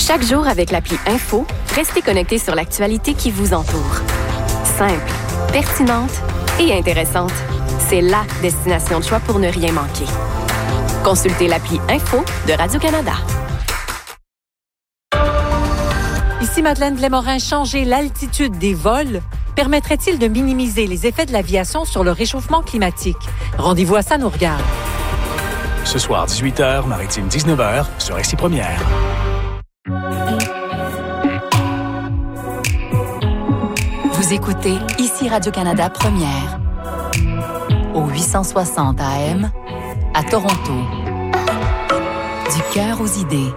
Chaque jour avec l'appli Info, restez connecté sur l'actualité qui vous entoure. Simple, pertinente et intéressante. C'est la destination de choix pour ne rien manquer. Consultez l'appli Info de Radio-Canada. Ici Madeleine Blais-Morin. Changer l'altitude des vols permettrait-il de minimiser les effets de l'aviation sur le réchauffement climatique? Rendez-vous à Ça nous regarde. Ce soir, 18h, Maritime 19h, sur RCI Première. Vous écoutez ici Radio-Canada Première. Au 860 AM, à Toronto. Du cœur aux idées.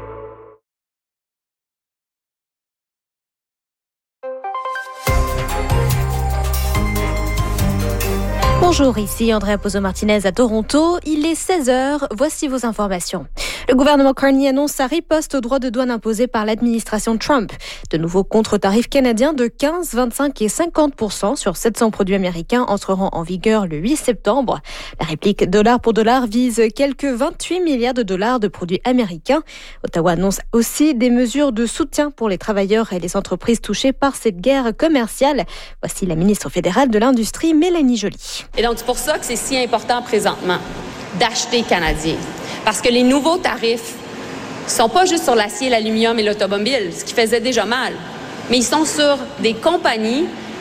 Bonjour, ici Andrea Pozzo-Martinez à Toronto. Il est 16h, voici vos informations. Le gouvernement Carney annonce sa riposte aux droits de douane imposés par l'administration Trump. De nouveaux contre-tarifs canadiens de 15, 25 et 50% sur 700 produits américains entreront en vigueur le 8 septembre. La réplique dollar pour dollar vise quelques 28 milliards de dollars de produits américains. Ottawa annonce aussi des mesures de soutien pour les travailleurs et les entreprises touchées par cette guerre commerciale. Voici la ministre fédérale de l'Industrie, Mélanie Joly. Et donc, c'est pour ça que c'est si important présentement d'acheter canadien. Parce que les nouveaux tarifs ne sont pas juste sur l'acier, l'aluminium et l'automobile, ce qui faisait déjà mal, mais ils sont sur des compagnies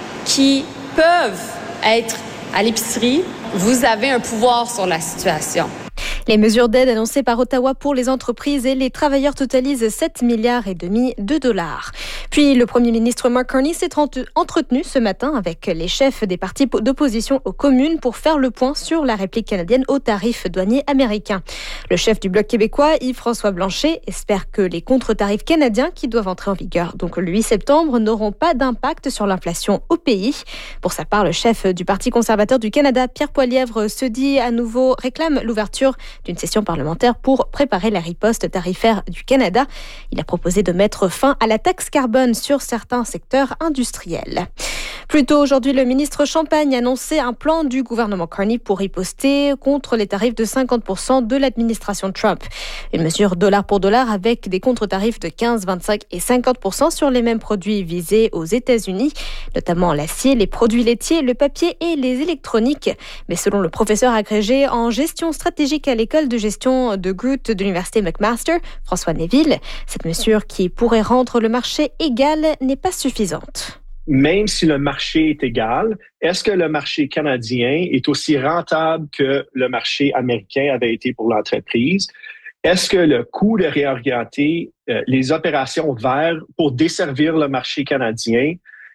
qui peuvent être à l'épicerie. Vous avez un pouvoir sur la situation. Les mesures d'aide annoncées par Ottawa pour les entreprises et les travailleurs totalisent 7,5 milliards de dollars. Puis le premier ministre Mark Carney s'est entretenu ce matin avec les chefs des partis d'opposition aux communes pour faire le point sur la réplique canadienne aux tarifs douaniers américains. Le chef du Bloc québécois, Yves-François Blanchet, espère que les contre-tarifs canadiens qui doivent entrer en vigueur donc le 8 septembre n'auront pas d'impact sur l'inflation au pays. Pour sa part, le chef du Parti conservateur du Canada, Pierre Poilievre, se dit à nouveau réclame l'ouverture d'une session parlementaire pour préparer la riposte tarifaire du Canada. Il a proposé de mettre fin à la taxe carbone sur certains secteurs industriels. Plus tôt aujourd'hui, le ministre Champagne a annoncé un plan du gouvernement Carney pour riposter contre les tarifs de 50% de l'administration Trump. Une mesure dollar pour dollar avec des contre-tarifs de 15, 25 et 50% sur les mêmes produits visés aux États-Unis, notamment l'acier, les produits laitiers, le papier et les électroniques. Mais selon le professeur agrégé en gestion stratégique à l'école de gestion de Groot de l'université McMaster, François Neville, cette mesure qui pourrait rendre le marché égal n'est pas suffisante. Même si le marché est égal, est-ce que le marché canadien est aussi rentable que le marché américain avait été pour l'entreprise? Est-ce que le coût de réorienter les opérations pour desservir le marché canadien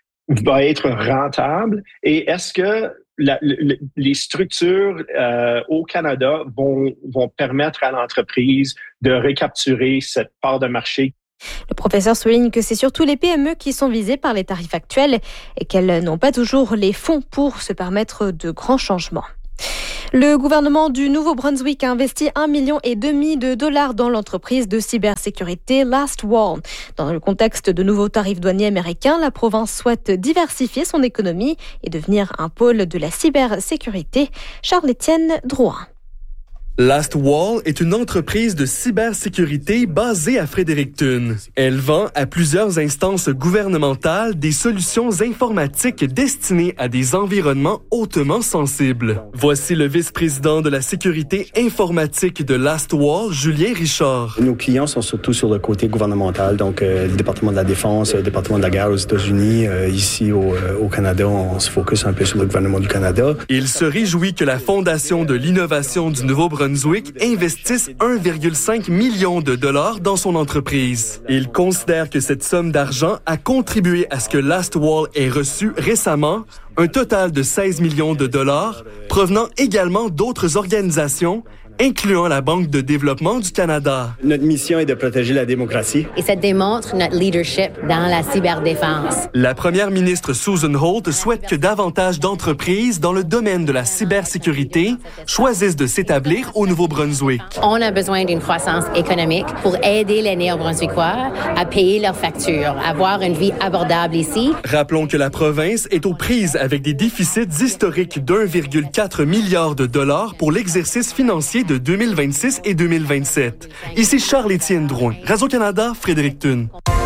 va être rentable? Et est-ce que les structures au Canada vont permettre à l'entreprise de recapturer cette part de marché? Le professeur souligne que c'est surtout les PME qui sont visées par les tarifs actuels et qu'elles n'ont pas toujours les fonds pour se permettre de grands changements. Le gouvernement du Nouveau-Brunswick a investi 1,5 million de dollars dans l'entreprise de cybersécurité Lastwall. Dans le contexte de nouveaux tarifs douaniers américains, la province souhaite diversifier son économie et devenir un pôle de la cybersécurité. Charles-Étienne Drouin. Lastwall est une entreprise de cybersécurité basée à Fredericton. Elle vend à plusieurs instances gouvernementales des solutions informatiques destinées à des environnements hautement sensibles. Voici le vice-président de la sécurité informatique de Lastwall, Julien Richard. Nos clients sont surtout sur le côté gouvernemental, donc le département de la Défense, le département de la guerre aux États-Unis. Ici, au Canada, on se focus un peu sur le gouvernement du Canada. Il se réjouit que la Fondation de l'innovation du Nouveau-Brunswick investisse 1,5 million de dollars dans son entreprise. Il considère que cette somme d'argent a contribué à ce que Lastwall ait reçu récemment un total de 16 millions de dollars provenant également d'autres organisations, incluant la Banque de développement du Canada. Notre mission est de protéger la démocratie. Et ça démontre notre leadership dans la cyberdéfense. La première ministre Susan Holt souhaite que davantage d'entreprises dans le domaine de la cybersécurité choisissent de s'établir au Nouveau-Brunswick. On a besoin d'une croissance économique pour aider les Néo-Brunswickois à payer leurs factures, avoir une vie abordable ici. Rappelons que la province est aux prises avec des déficits historiques d'1,4 milliard de dollars pour l'exercice financier de 2026 et 2027. Ici Charles-Étienne Drouin, Radio-Canada, Fredericton.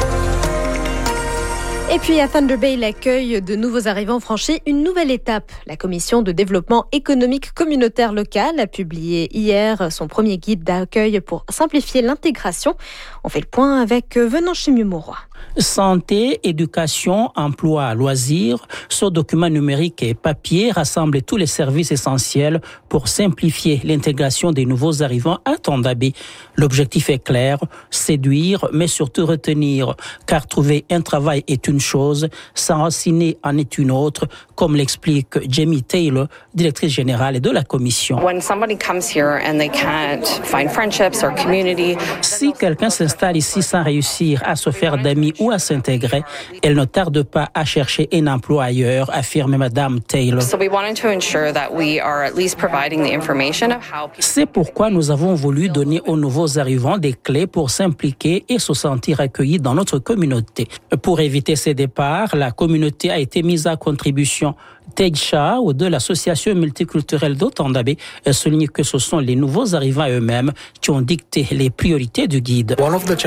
Et puis à Thunder Bay, l'accueil de nouveaux arrivants franchit une nouvelle étape. La Commission de développement économique communautaire local a publié hier son premier guide d'accueil pour simplifier l'intégration. On fait le point avec Venant Chimieux-Mauroy. Santé, éducation, emploi, loisirs, ce document numérique et papier rassemble tous les services essentiels pour simplifier l'intégration des nouveaux arrivants à Thunder Bay. L'objectif est clair, séduire, mais surtout retenir, car trouver un travail est une chose, s'enraciner en est une autre, comme l'explique Jamie Taylor, directrice générale de la Commission. Si quelqu'un s'installe ici sans réussir à se faire d'amis ou à s'intégrer, elle ne tarde pas à chercher un emploi ailleurs, affirme Madame Taylor. C'est pourquoi nous avons voulu donner aux nouveaux arrivants des clés pour s'impliquer et se sentir accueillis dans notre communauté. Pour éviter ces départs, la communauté a été mise à contribution. Tej Shah de l'Association multiculturelle de Thunder Bay souligne que ce sont les nouveaux arrivants eux-mêmes qui ont dicté les priorités du guide.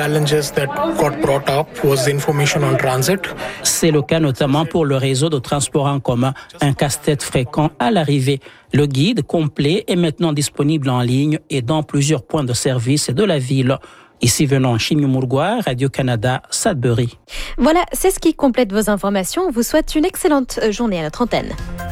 C'est le cas notamment pour le réseau de transport en commun, un casse-tête fréquent à l'arrivée. Le guide complet est maintenant disponible en ligne et dans plusieurs points de service de la ville. Ici Venant Chimieux-Mauroy, Radio-Canada, Sudbury. Voilà, c'est ce qui complète vos informations. On vous souhaite une excellente journée à notre antenne.